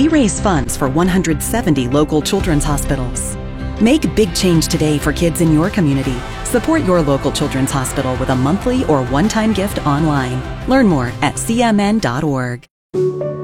we raise funds for 170 local children's hospitals. Make big change today for kids in your community. Support your local children's hospital with a monthly or one-time gift online. Learn more at cmn.org.